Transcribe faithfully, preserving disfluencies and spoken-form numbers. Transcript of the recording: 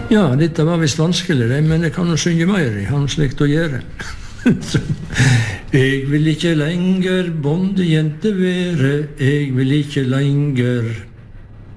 Ja, dette var visst vanskeligere, men jeg kan jo synge mer. Jeg har noe slikt å gjøre. Jeg vil ikke lenger bondejente være, jeg vil ikke lenger